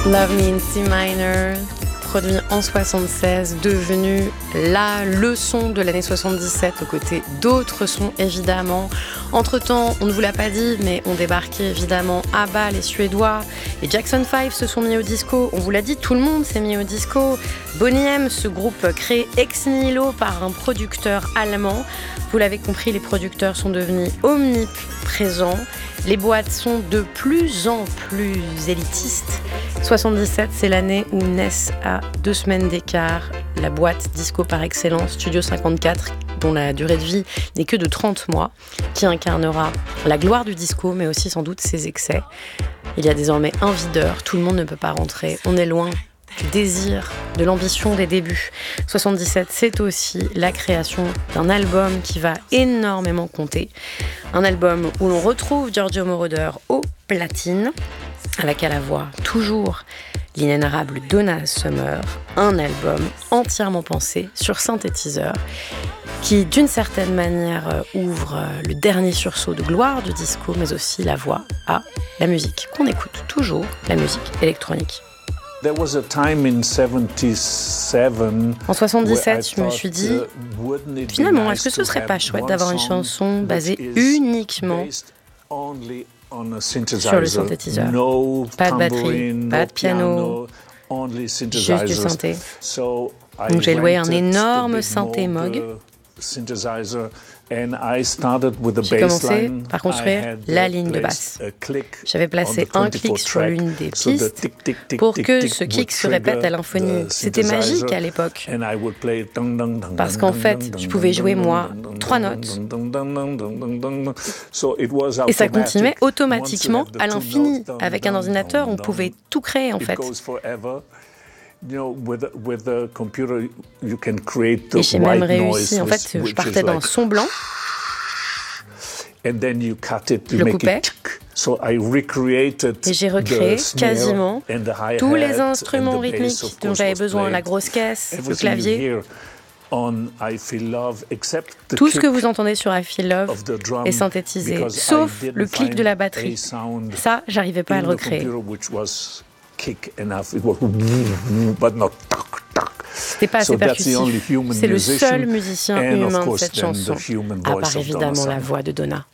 Love Me in C Minor, produit en 76, devenu la leçon de l'année 77 aux côtés d'autres sons évidemment. Entre-temps, on ne vous l'a pas dit, mais ont débarqué évidemment ABBA, les Suédois, et Jackson 5 se sont mis au disco. On vous l'a dit, tout le monde s'est mis au disco. Boney M, ce groupe créé ex nihilo par un producteur allemand. Vous l'avez compris, les producteurs sont devenus omniprésents. Les boîtes sont de plus en plus élitistes. 77, c'est l'année où naissent à 2 semaines d'écart la boîte disco par excellence, Studio 54, dont la durée de vie n'est que de 30 mois, qui incarnera la gloire du disco, mais aussi sans doute ses excès. Il y a désormais un videur, tout le monde ne peut pas rentrer, on est loin du désir, de l'ambition des débuts. 77, c'est aussi la création d'un album qui va énormément compter. Un album où l'on retrouve Giorgio Moroder au platine, avec à la voix toujours l'inénarrable Donna Summer, un album entièrement pensé sur synthétiseur qui d'une certaine manière ouvre le dernier sursaut de gloire du disco, mais aussi la voix à la musique qu'on écoute toujours, la musique électronique. En 77, je me suis dit, finalement, est-ce que ce serait pas chouette d'avoir une chanson basée uniquement sur le synthétiseur? Pas de batterie, pas de piano, juste du synthé. Donc j'ai loué un énorme synthé Moog. J'ai commencé par construire la ligne de basse. J'avais placé un clic sur l'une des pistes pour que ce kick se répète à l'infini. C'était magique à l'époque. Parce qu'en fait, je pouvais jouer, moi, 3 notes. Et ça continuait automatiquement à l'infini. Avec un ordinateur, on pouvait tout créer, en fait. Et j'ai même réussi, en fait, je partais d'un son blanc, je le coupais, et j'ai recréé quasiment tous les instruments rythmiques dont j'avais besoin, la grosse caisse, le clavier. Tout ce que vous entendez sur I Feel Love est synthétisé, sauf le clic de la batterie. Ça, j'arrivais pas à le recréer. C'était pas assez percussif. C'est le seul musicien humain de cette chanson, à part évidemment la voix de Donna.